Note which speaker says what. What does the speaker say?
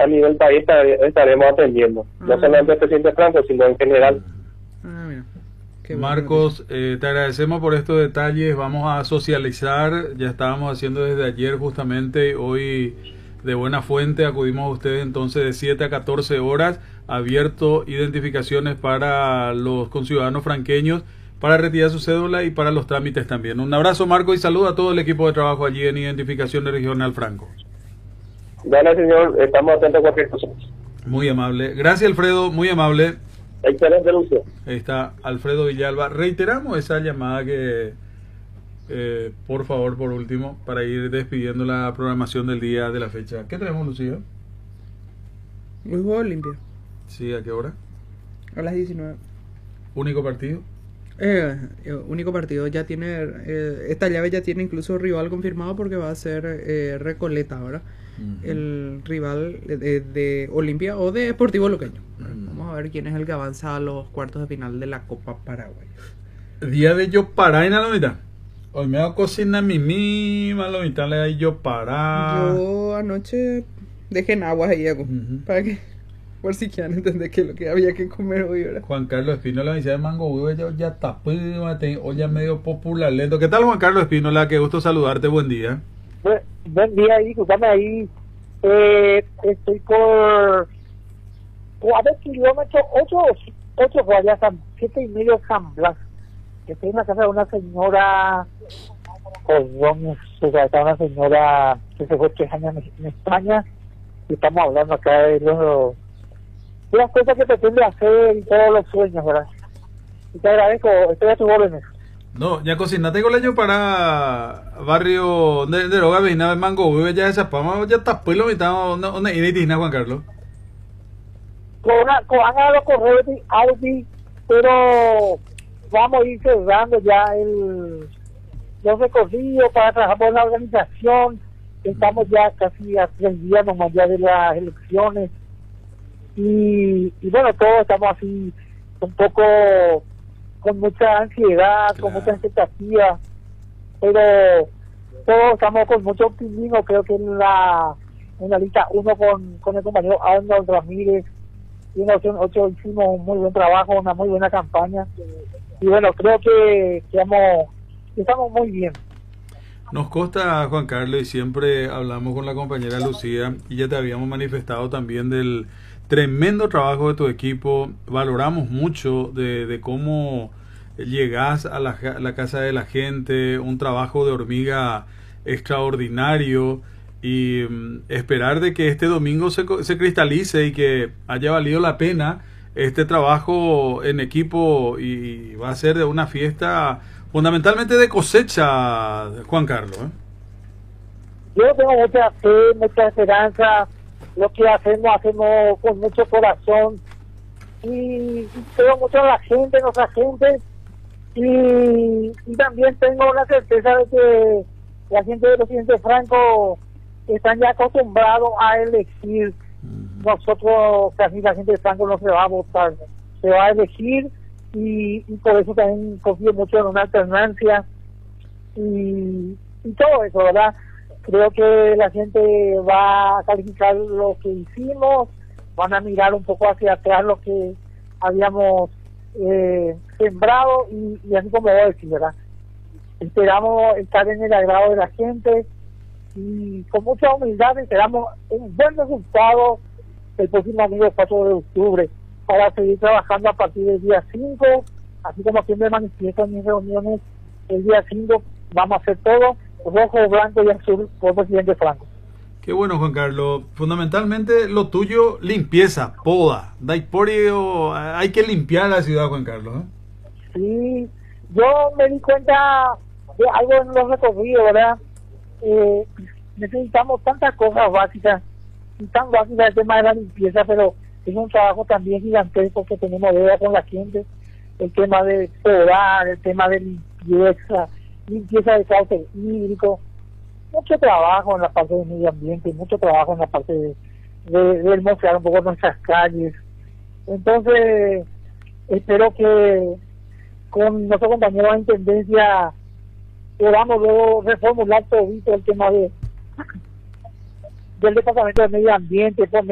Speaker 1: a nivel país estaremos atendiendo, no solamente al presidente Franco, sino en general.
Speaker 2: Mira.
Speaker 3: Marcos, te agradecemos por estos detalles, vamos a socializar, ya estábamos haciendo desde ayer justamente, hoy de buena fuente acudimos a ustedes entonces de 7 a 14 horas, abierto identificaciones para los conciudadanos franqueños, para retirar su cédula y para los trámites también. Un abrazo, Marco, y saludo a todo el equipo de trabajo allí en Identificación Regional Franco.
Speaker 1: Dale, señor, estamos atentos a cualquier cosa.
Speaker 3: Muy amable. Gracias, Alfredo, muy amable.
Speaker 1: Excelente, Lucio.
Speaker 3: Ahí está Alfredo Villalba. Reiteramos esa llamada que, por favor, por último, para ir despidiendo la programación del día de la fecha. ¿Qué tenemos, Lucía?
Speaker 2: Muy juego Olimpia.
Speaker 3: Sí, ¿a qué hora?
Speaker 2: A las 19.
Speaker 3: ¿Único partido?
Speaker 2: Único partido. Ya tiene esta llave ya tiene incluso rival confirmado porque va a ser Recoleta ahora. El rival de Olimpia o de Sportivo Luqueño. Vamos a ver quién es el que avanza a los cuartos de final de la Copa Paraguay.
Speaker 3: Día de yo parar en la mitad. Hoy me hago cocina mi misma, la mitad le da yo parar.
Speaker 2: Yo anoche dejé en agua ahí, para que, por si quieren entender que lo que había que comer hoy era.
Speaker 3: Juan Carlos Espínola me decía Mango Huevo, ya tapó, hoy ya medio popular lento. ¿Qué tal, Juan Carlos Espínola? Qué gusto saludarte, buen día.
Speaker 4: Buen día ahí, disculpame ahí. Estoy por 4 kilómetros, 8 guayas, 7,5 San Blas. Estoy en la casa de una señora, una señora que se fue 3 años en España, y estamos hablando acá de las cosas que pretende hacer y todos los sueños, ¿verdad? Y te agradezco, estoy a tus órdenes.
Speaker 3: No, ya cocinaste con el año para barrio de Roga Vecina de Mango Huevo, ya esa pama, ya está pues lo mitad, ¿dónde ir Juan Carlos?
Speaker 4: Han dado correos de Audi, pero vamos a ir cerrando ya los recorridos para trabajar por la organización. Estamos ya casi a 3 días nomás ya de las elecciones y bueno, todos estamos así un poco con mucha ansiedad, claro, con mucha expectativa, pero todos estamos con mucho optimismo. Creo que en la lista 1 con el compañero Arnold Ramírez y en la opción 8 hicimos un muy buen trabajo, una muy buena campaña, y bueno, creo que estamos muy bien.
Speaker 3: Nos consta, Juan Carlos, y siempre hablamos con la compañera Lucía, y ya te habíamos manifestado también del tremendo trabajo de tu equipo. Valoramos mucho de cómo llegás a la casa de la gente, un trabajo de hormiga extraordinario, y esperar de que este domingo se cristalice y que haya valido la pena este trabajo en equipo, y va a ser de una fiesta fundamentalmente de cosecha, Juan Carlos.
Speaker 4: Yo tengo mucha fe, mucha esperanza. Lo que hacemos con mucho corazón, y creo mucho en la gente, en nuestra gente, y también tengo la certeza de que la gente del presidente Franco están ya acostumbrados a elegir. Nosotros, casi la gente de Franco no se va a votar, se va a elegir, y por eso también confío mucho en una alternancia y todo eso, ¿verdad? Creo que la gente va a calificar lo que hicimos, van a mirar un poco hacia atrás lo que habíamos sembrado, y así como voy a decir, ¿verdad? Esperamos estar en el agrado de la gente, y con mucha humildad esperamos un buen resultado el próximo domingo 4 de octubre, para seguir trabajando a partir del día 5, así como siempre manifiesto en mis reuniones. El día 5 vamos a hacer todo rojo, blanco y azul por el presidente Franco.
Speaker 3: Qué bueno, Juan Carlos. Fundamentalmente lo tuyo, limpieza, poda. Hay que limpiar la ciudad, Juan Carlos.
Speaker 4: Sí, yo me di cuenta de algo en los recorridos, ¿verdad? Necesitamos tantas cosas básicas, y tan básicas el tema de la limpieza, pero es un trabajo también gigantesco que tenemos deuda con la gente. El tema de podar, el tema de limpieza de cauce hídrico, mucho trabajo en la parte del medio ambiente, mucho trabajo en la parte de mostrar un poco nuestras calles. Entonces, espero que con nuestro compañero de intendencia podamos luego reformular todo el tema del departamento de medio ambiente,